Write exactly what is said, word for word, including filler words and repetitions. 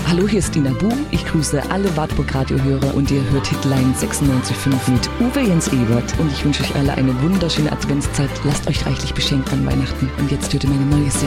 Hallo, hier ist Dina Bu. Ich grüße alle Wartburg-Radio-Hörer und ihr hört Hitline sechsundneunzig Komma fünf mit Uwe Jens Ebert. Und ich wünsche euch alle eine wunderschöne Adventszeit. Lasst euch reichlich beschenken an Weihnachten. Und jetzt hört ihr meine neue Single.